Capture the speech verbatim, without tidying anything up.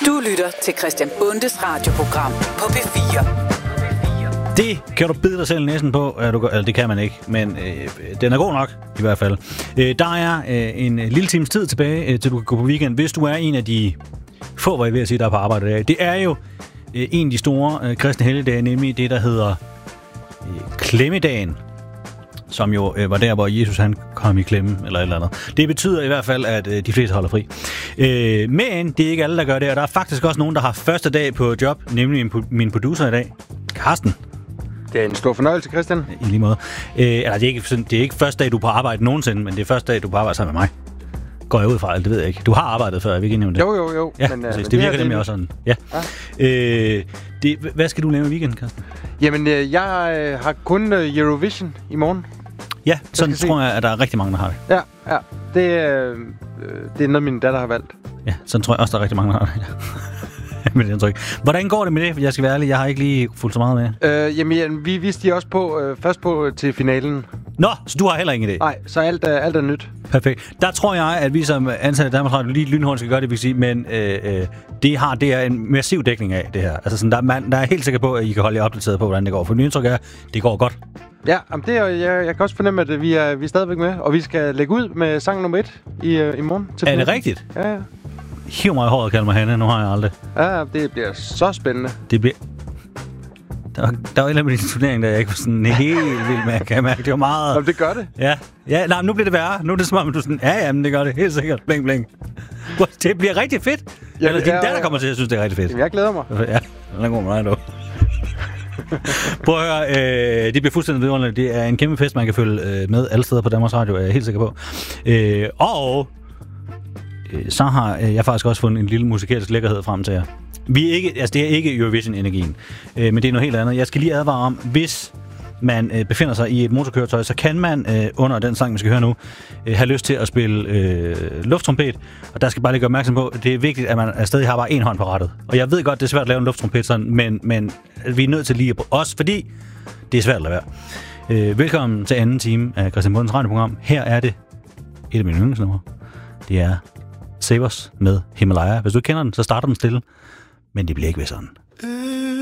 Du lytter til Christian Bundes radioprogram på P fire. Det kan du bide dig selv næsen på. Ja, du, eller det kan man ikke, men øh, den er god nok i hvert fald. Øh, der er øh, en lille times tid tilbage, øh, til du kan gå på weekend, hvis du er en af de få, hvor jeg vil sige, der er på arbejde i dag. Det er jo øh, en af de store øh, kristne helligdage, nemlig det, der hedder øh, Klemmedagen, som jo øh, var der, hvor Jesus han kom i klemme, eller et eller andet. Det betyder i hvert fald, at øh, de fleste holder fri. Øh, men det er ikke alle, der gør det, og der er faktisk også nogen, der har første dag på job, nemlig min, min producer i dag, Carsten. Det er en stor fornøjelse, Christian. I lige måde. Øh, eller det er, ikke, det er ikke første dag, du er på arbejde nogensinde, men det er første dag, du er på arbejde sammen med mig. Går jeg ud fra, det ved jeg ikke. Du har arbejdet før, er vi ikke enige om det? Jo, jo, jo. Ja, men, uh, det, det virker nemlig også sådan. Ja. ja. Øh, det, hvad skal du lave i weekenden, Carsten? Jamen, øh, jeg øh, har kun øh, Eurovision i morgen. Ja, sådan tror jeg, at der er rigtig mange, der har det. Ja, ja. Det, øh, det er noget, min datter har valgt. Ja, sådan tror jeg også, der er rigtig mange, der har det. Med det indtryk. Hvordan går det med det? For jeg skal være ærlig, jeg har ikke lige fulgt så meget med. Øh, jamen, vi viste de også på, øh, først på til finalen. Nå, så du har heller ingen idé? Nej, så alt er, alt er nyt. Perfekt. Der tror jeg, at vi som ansatte i Danmarks Radio lige lynhurtigt skal gøre det, vi kan sige, men øh, øh, det har det er en massiv dækning af det her. Altså sådan, der, man, der er helt sikker på, at I kan holde jer opdateret på, hvordan det går. For mit indtryk er, det går godt. Ja, jamen det er, jeg, jeg kan også fornemme, at vi er, vi er stadigvæk med, og vi skal lægge ud med sang nummer et i, uh, i morgen. Til er det rigtigt? Ja, ja. Hiv mig i håret og kald mig Hanne, nu har jeg aldrig. Ja, det bliver så spændende. Det bliver... Der var, der var et eller andet med din turnering, der jeg ikke var sådan helt vild med, kan jeg mærke. Det var meget... Jamen, det gør det. Ja, ja nej, nu bliver det værre. Nu er det som om, du sådan, ja, ja, men det gør det helt sikkert. Bling, bling. Det bliver rigtig fedt. Ja, eller din datter kommer til at synes, det er rigtig fedt. Jamen, jeg glæder mig. Ja, den er god med dig, du. Prøv at høre, øh, det bliver fuldstændig vidunderligt. Det er en kæmpe fest, man kan følge øh, med alle steder på Danmarks Radio, er jeg helt sikker på. Øh, og øh, så har øh, jeg faktisk også fundet en lille musikalsk lækkerhed frem til jer. Vi er ikke, altså det er ikke Eurovision-energien, øh, men det er noget helt andet. Jeg skal lige advare om, hvis man øh, befinder sig i et motorkøretøj, så kan man øh, under den sang, vi skal høre nu, øh, have lyst til at spille øh, lufttrompet. Og der skal bare lige gøre opmærksom på, at det er vigtigt, at man stadig har bare en hånd på rattet. Og jeg ved godt, det er svært at lave en lufttrompet sådan, men, men vi er nødt til lige at også, fordi det er svært at lade være. Øh, velkommen til anden time af Christian Bundens radioprogram. Her er det et af mine yndlingsnumre. Det er Save Us med Himalaya. Hvis du ikke kender den, så starter den stille. Men det bliver ikke ved sådan.